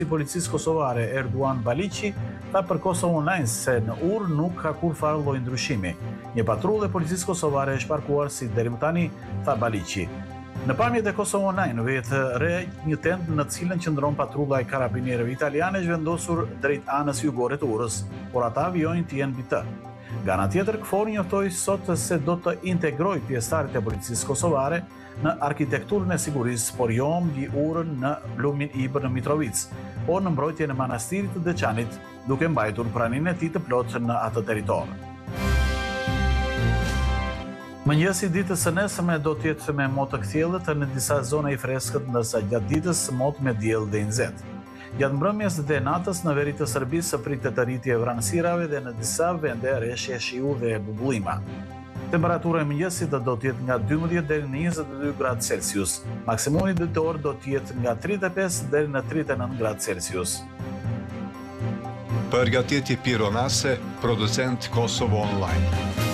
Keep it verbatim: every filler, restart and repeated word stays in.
I policisë kosovare Erduan Baliqi tha për Kosovë Online se në Urë nuk ka kur farë lloj ndryshimi. Një patrullë e policisë kosovare është parkuar si deri më tani, tha Baliqi. Në pamjet e Kosovë Online vjet re një tent në cilën qëndron patrulla e karabinierëve italiane është vendosur drejt anës jugore të Urës, por ata vijojnë të jenë mbi të. Nga ana tjetër, KFOR njoftoi sot se do të integrojë pjesëtarët e policisë kosovare në arkitekturën e sigurisë, por jo mbi Urën në Lumin Ibër në Mitrovic, por në mbrojtjen e manastirit të Deçanit, duke mbajtur praninë e tij të plotë në atë territor. Mëngjesi ditës së nesërme do të jetë me motë të kthjellët në disa zona i freskët, ndërsa gjatë ditës motë me diell dhe i nxehtë. Gjatë mbrëmjes dhe natës në veri të Serbisë pritet të rritje e vranësirave dhe në disa vende rreshje shiu dhe bubullima. Temperatura e mëngjesit do të jetë nga dymbëdhjetë deri në njëzet e dy gradë Celsius. Maksimumi ditor do të jetë nga tridhjetë e pesë deri në tridhjetë e nëntë gradë Celsius. Përgatitje pironase, producent Kosovo Online.